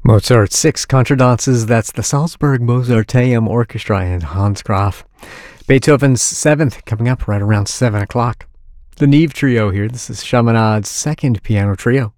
Mozart's Six Contradances, that's the Salzburg Mozarteum Orchestra and Hans Graf. Beethoven's Seventh coming up right around 7 o'clock. The Neve Trio here, this is Chaminade's second piano trio.